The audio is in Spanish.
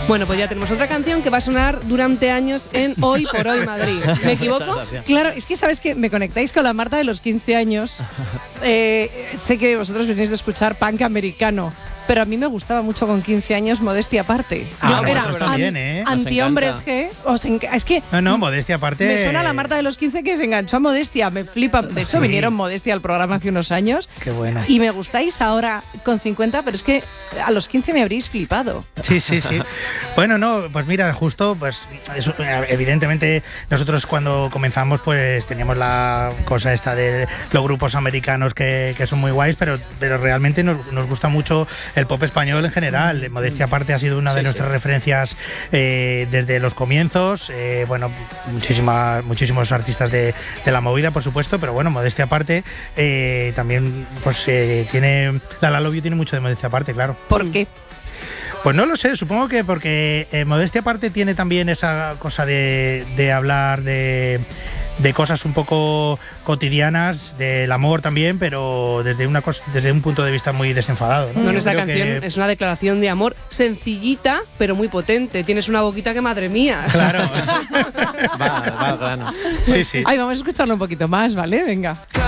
Bueno, pues ya tenemos otra canción que va a sonar durante años en Hoy por Hoy Madrid. ¿Me equivoco? Claro, es que sabes que me conectáis con la Marta de los 15 años. Sé que vosotros venís de escuchar punk americano, pero a mí me gustaba mucho con 15 años, modestia aparte. Ah, Yo no, era eso está bien, ¿eh? antihombres G. Es que No, modestia aparte. me suena la Marta de los 15 que se enganchó a Modestia. Me flipa. De hecho, vinieron Modestia al programa hace unos años. Qué buena. Y me gustáis ahora con 50, pero es que a los 15 me habréis flipado. Sí. Bueno, no, pues mira, justo, pues eso, evidentemente nosotros cuando comenzamos pues teníamos la cosa esta de los grupos americanos que son muy guays, pero realmente nos gusta mucho el pop español en general. Modestia aparte ha sido una de nuestras referencias desde los comienzos. Bueno, muchísimos artistas de la movida, por supuesto, pero bueno, modestia aparte también pues tiene La Love You tiene mucho de modestia aparte, claro. ¿Por qué? Pues no lo sé, supongo que porque modestia aparte tiene también esa cosa de hablar de cosas un poco cotidianas, del amor también, pero desde un punto de vista muy desenfadado, ¿no? Bueno, esta canción es una declaración de amor sencillita, pero muy potente. Tienes una boquita que madre mía. Claro. Va, grano. Sí. Ay, vamos a escucharlo un poquito más, ¿vale? Venga.